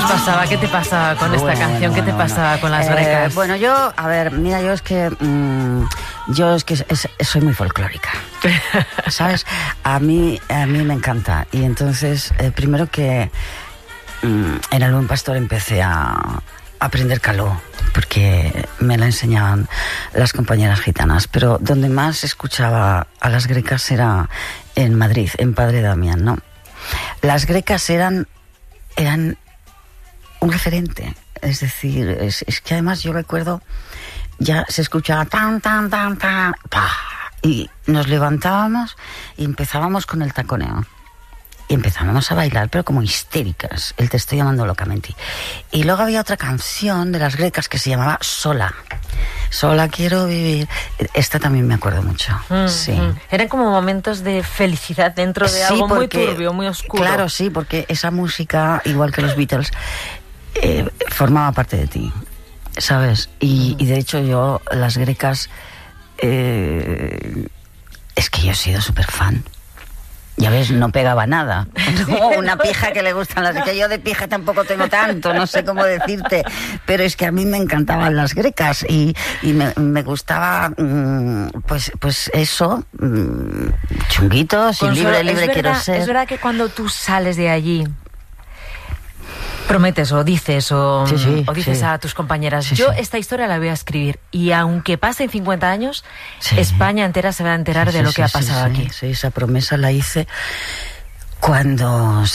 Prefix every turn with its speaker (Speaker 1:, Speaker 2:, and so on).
Speaker 1: pasaba? ¿Qué te pasaba con esta canción? ¿Qué te pasaba con las grecas?
Speaker 2: Bueno, yo es que soy muy folclórica, ¿sabes? A mí me encanta. Y entonces, primero que en el Buen Pastor empecé a aprender caló, porque me la enseñaban las compañeras gitanas, pero donde más escuchaba a las grecas era en Madrid, en Padre Damián, ¿no? Las grecas eran un referente, es decir, es que además yo recuerdo, ya se escuchaba tan, tan, tan, tan, pa, y nos levantábamos y empezábamos con el taconeo. Y empezábamos a bailar, pero como histéricas. El Te estoy llamando locamente. Y luego había otra canción de las grecas que se llamaba Sola. Sola quiero vivir. Esta también me acuerdo mucho. Sí.
Speaker 1: Eran como momentos de felicidad dentro de algo muy turbio, muy oscuro.
Speaker 2: Claro, sí, porque esa música, igual que los Beatles, formaba parte de ti, ¿sabes? Y de hecho yo, las grecas, es que yo he sido súper fan. Ya ves, no pegaba nada. No, una pija que le gustan las... Que yo de pija tampoco tengo tanto, no sé cómo decirte. Pero es que a mí me encantaban las grecas y me gustaba, pues eso, chunguitos y libre quiero ser.
Speaker 1: Es verdad que cuando tú sales de allí, prometes o dices a tus compañeras, esta historia la voy a escribir, y aunque pasen 50 años, España entera se va a enterar de lo que ha pasado aquí.
Speaker 2: Sí, esa promesa la hice cuando